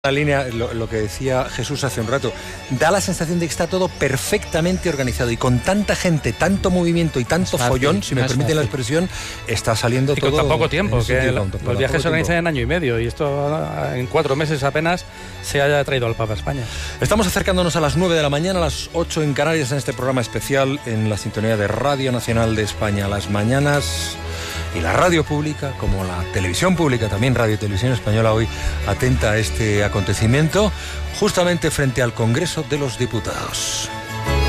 La línea, lo que decía Jesús hace un rato, da la sensación de que está todo perfectamente organizado y con tanta gente, tanto movimiento y tanto follón, si me permiten la expresión, está saliendo todo... Con tan poco tiempo, que los viajes se organizan en año y medio y esto en 4 meses apenas se haya traído al Papa a España. Estamos acercándonos a las 9 de la mañana, a las 8 en Canarias, en este programa especial en la sintonía de Radio Nacional de España, las mañanas... Y la radio pública, como la televisión pública, también Radio y Televisión Española, hoy atenta a este acontecimiento, justamente frente al Congreso de los Diputados.